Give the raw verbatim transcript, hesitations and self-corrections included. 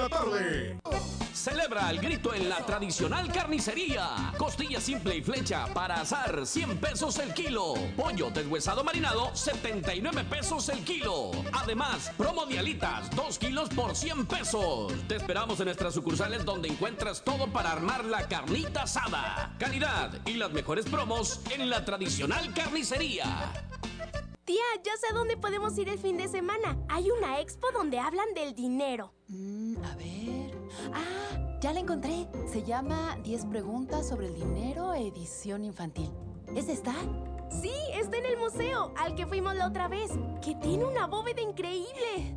la tarde. Celebra el grito en la tradicional carnicería. Costilla simple y flecha para asar, cien pesos el kilo. Pollo deshuesado marinado, setenta y nueve pesos el kilo. Además, promo de alitas, dos kilos por cien pesos. Te esperamos en nuestras sucursales donde encuentras todo para armar la carnita asada. Calidad y las mejores promos en la tradicional carnicería. Tía, ya sé dónde podemos ir el fin de semana. Hay una expo donde hablan del dinero. Mm, a ver... ¡Ah! Ya la encontré. Se llama diez preguntas sobre el dinero, edición infantil. ¿Es esta? Sí, está en el museo al que fuimos la otra vez, que tiene una bóveda increíble.